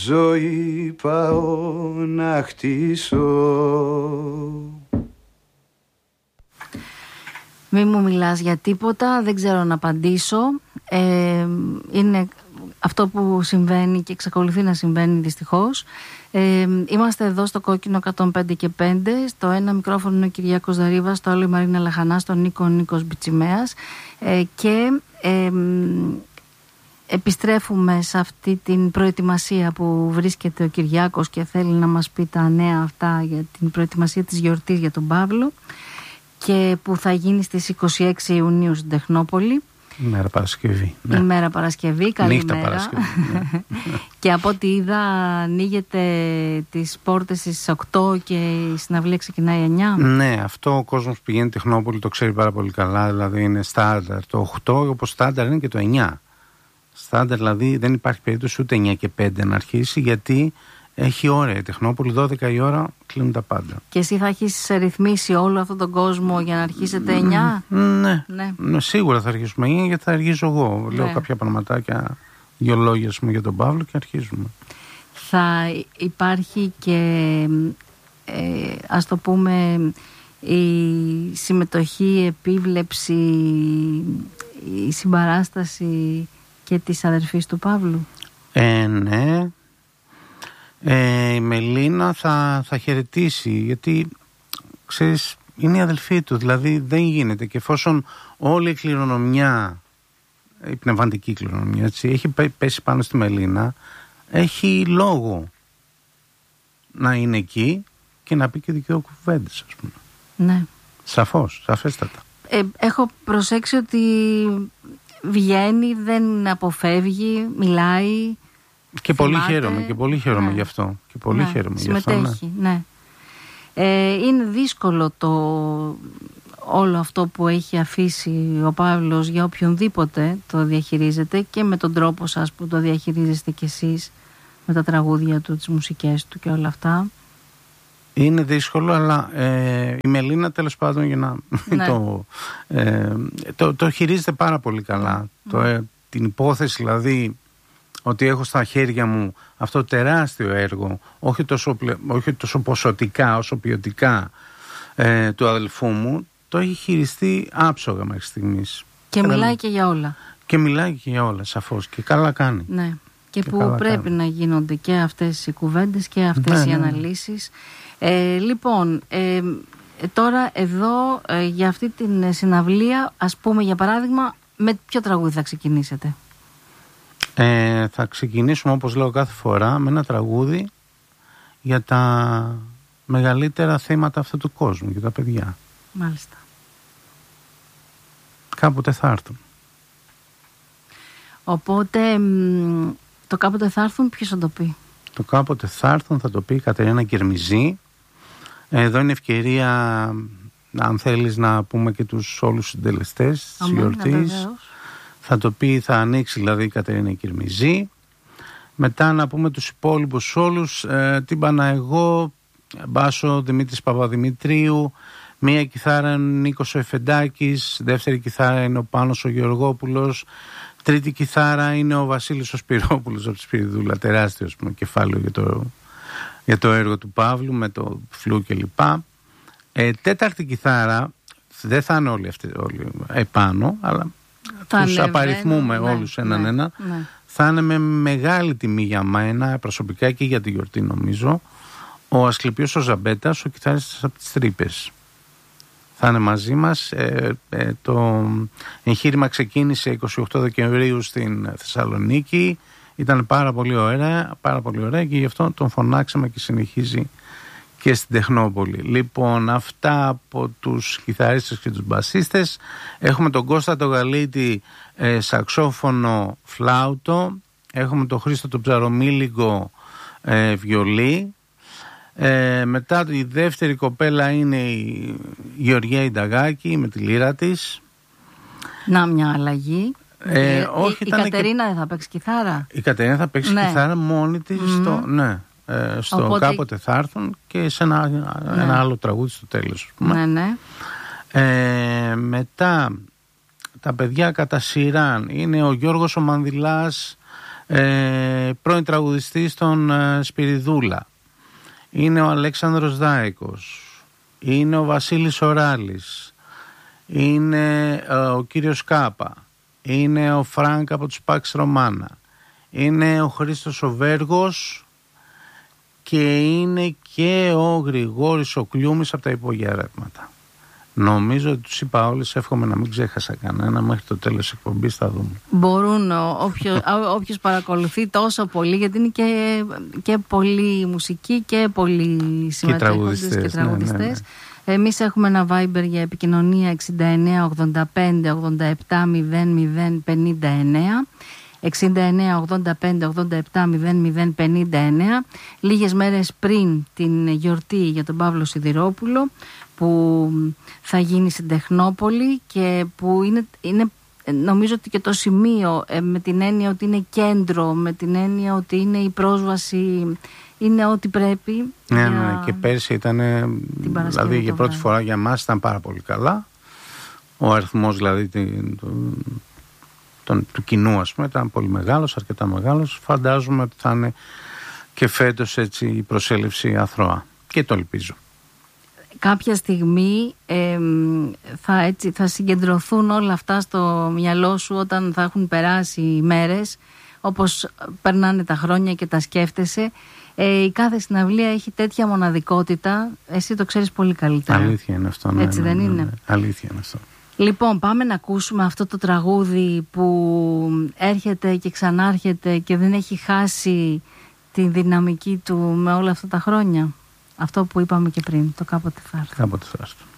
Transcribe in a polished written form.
ζωή πάω να χτίσω. Μη μου μιλάς για τίποτα, δεν ξέρω να απαντήσω. Είναι αυτό που συμβαίνει και εξακολουθεί να συμβαίνει δυστυχώς. Είμαστε εδώ στο Κόκκινο 105 και 5. Στο ένα μικρόφωνο είναι ο Κυριάκος Δαρίβας, στο άλλο η Μαρίνα Λαχανά, στον Νίκος Μπιτσιμέας. Και επιστρέφουμε σε αυτή την προετοιμασία που βρίσκεται ο Κυριάκος και θέλει να μας πει τα νέα αυτά για την προετοιμασία της γιορτής για τον Παύλο, και που θα γίνει στις 26 Ιουνίου στην Τεχνόπολη. Ημέρα Παρασκευή. Ναι. Ημέρα Παρασκευή, καλή νύχτα μέρα. Παρασκευή. Ναι. Και από ό,τι είδα, ανοίγεται τις πόρτες στις 8 και η συναυλία ξεκινάει 9. Ναι, αυτό ο κόσμος που πηγαίνει Τεχνόπολη το ξέρει πάρα πολύ καλά. Δηλαδή είναι στάνταρ το 8, όπως στάνταρ είναι και το 9. Στάνταρ δηλαδή δεν υπάρχει περίπτωση ούτε 9 και 5 να αρχίσει, γιατί έχει ώρα η Τεχνόπολη, 12 η ώρα κλείνουν τα πάντα. Και εσύ θα έχεις ρυθμίσει όλο αυτόν τον κόσμο για να αρχίσετε 9? Ναι, σίγουρα θα αρχίσουμε 9, γιατί θα αρχίσω εγώ. Λέω κάποια πραγματάκια, 2 λόγια για τον Παύλο και αρχίζουμε. Θα υπάρχει και ας το πούμε η συμμετοχή, η επίβλεψη, η συμπαράσταση και της αδερφής του Παύλου. Ναι. Η Μελίνα θα χαιρετήσει, γιατί ξέρεις είναι η αδελφή του, δηλαδή δεν γίνεται, και εφόσον όλη η κληρονομιά, η πνευματική κληρονομιά, έτσι, έχει πέσει πάνω στη Μελίνα, έχει λόγο να είναι εκεί και να πει και 2 κουβέντες, ας πούμε. Ναι. Σαφώς, σαφέστατα. Έχω προσέξει ότι βγαίνει, δεν αποφεύγει, μιλάει. Και πολύ χαίρομαι γι' αυτό. Και πολύ χαίρομαι γι' αυτό. Συμμετέχει, ναι. Είναι δύσκολο όλο αυτό που έχει αφήσει ο Παύλος για οποιονδήποτε το διαχειρίζεται, και με τον τρόπο σας που το διαχειρίζεστε κι εσείς, με τα τραγούδια του, τις μουσικές του και όλα αυτά. Είναι δύσκολο, αλλά η Μελίνα, τέλος πάντων, για να το χειρίζεται πάρα πολύ καλά. Την υπόθεση δηλαδή ότι έχω στα χέρια μου αυτό το τεράστιο έργο, όχι τόσο ποσοτικά όσο ποιοτικά, του αδελφού μου, το έχει χειριστεί άψογα μέχρι στιγμής. Και μιλάει και για όλα. Και μιλάει και για όλα, σαφώς, και καλά κάνει. Ναι. Και που πρέπει να γίνονται και αυτές οι κουβέντες και αυτές οι αναλύσεις. Λοιπόν, τώρα εδώ για αυτή την συναυλία, ας πούμε για παράδειγμα, με ποιο τραγούδι θα ξεκινήσετε? Θα ξεκινήσουμε, όπως λέω κάθε φορά, με ένα τραγούδι για τα μεγαλύτερα θέματα αυτού του κόσμου, για τα παιδιά. Μάλιστα. Κάποτε θα έρθουν. Οπότε το κάποτε θα έρθουν, ποιος θα το πει? Το κάποτε θα έρθουν θα το πει η Κατερίνα Κερμιζή. Εδώ είναι ευκαιρία, αν θέλεις, να πούμε και τους όλους τους συντελεστές της γιορτής. Θα το πει, θα ανοίξει δηλαδή η Κατερίνα Κερμιζή. Μετά να πούμε τους υπόλοιπους όλους. Τύμπανα εγώ, μπάσο Δημήτρης Παπαδημητρίου, μία κιθάρα είναι ο Νίκος ο Εφεντάκης, δεύτερη κιθάρα είναι ο Πάνος ο Γεωργόπουλος, τρίτη κιθάρα είναι ο Βασίλης ο Σπυρόπουλος από τη Σπυριδούλα, τεράστιο κεφάλαιο για το έργο του Παύλου με το φλού κλπ. Τέταρτη κιθάρα, δεν θα είναι όλοι επάνω, αλλά τους απαριθμούμε όλους έναν. Θα είναι με μεγάλη τιμή για μένα προσωπικά και για τη γιορτή, νομίζω, ο Ασκληπιός ο Ζαμπέτας, ο κιθάριστας από τις Τρύπες. Θα είναι μαζί μας. Το εγχείρημα ξεκίνησε 28 Δεκεμβρίου στην Θεσσαλονίκη. Ήταν πάρα πολύ ωραία και γι' αυτό τον φωνάξαμε και συνεχίζει και στην Τεχνόπολη. Λοιπόν, αυτά από τους κιθαρίστες και τους μπασίστες. Έχουμε τον Κώστα τον Γαλίτη, σαξόφωνο, φλάουτο. Έχουμε τον Χρήστο τον Ψαρομίλικο, βιολί. Μετά η δεύτερη κοπέλα είναι η Γεωργία Ινταγάκη με τη λύρα της. Να μια αλλαγή. Η Κατερίνα δεν θα παίξει κιθάρα? Η Κατερίνα θα παίξει κιθάρα μόνη της στο οπότε... κάποτε θα έρθουν και σε ένα άλλο τραγούδι στο τέλος. Μετά τα παιδιά κατά σειράν είναι ο Γιώργος ο Μανδυλάς, Πρώην τραγουδιστής των Σπυριδούλα. Είναι ο Αλέξανδρος Δάικος. Είναι ο Βασίλης Οράλης. Είναι ο κύριος Κάπα. Είναι ο Φρανκ από τους Παξ Ρωμάνα. Είναι ο Χρήστος ο Βέργος. Και είναι και ο Γρηγόρης ο Κλιούμης από τα Υπόγεια Ρεύματα. Νομίζω ότι τους είπα όλες, εύχομαι να μην ξέχασα κανένα. Μέχρι το τέλος της εκπομπής θα δούμε. Μπορούν όποιος παρακολουθεί τόσο πολύ, γιατί είναι και πολύ μουσική και πολύ συμμετέχοντες και τραγουδιστές. Ναι. Εμείς έχουμε ένα Viber για επικοινωνία 69 85 87 00 59. 69 85 87 00 59. Λίγες μέρες πριν την γιορτή για τον Παύλο Σιδηρόπουλο, που θα γίνει στην Τεχνόπολη και που είναι νομίζω ότι και το σημείο, με την έννοια ότι είναι κέντρο, με την έννοια ότι είναι η πρόσβαση, είναι ό,τι πρέπει. Ναι, και πέρσι ήταν, δηλαδή για πρώτη φορά για μας ήταν πάρα πολύ καλά. Ο αριθμός δηλαδή του κοινού, ας πούμε, ήταν πολύ μεγάλος, αρκετά μεγάλος. Φαντάζομαι ότι θα είναι και φέτος έτσι η προσέλευση αθρώα, και το ελπίζω. Κάποια στιγμή θα συγκεντρωθούν όλα αυτά στο μυαλό σου όταν θα έχουν περάσει οι μέρες, όπως περνάνε τα χρόνια και τα σκέφτεσαι. Η κάθε συναυλία έχει τέτοια μοναδικότητα, εσύ το ξέρεις πολύ καλύτερα. Αλήθεια είναι αυτό, ναι, έτσι δεν είναι? Αλήθεια είναι αυτό. Λοιπόν, πάμε να ακούσουμε αυτό το τραγούδι που έρχεται και ξανάρχεται και δεν έχει χάσει τη δυναμική του με όλα αυτά τα χρόνια. Αυτό που είπαμε και πριν, το κάποτε θα έρθει. Κάποτε θα έρθει.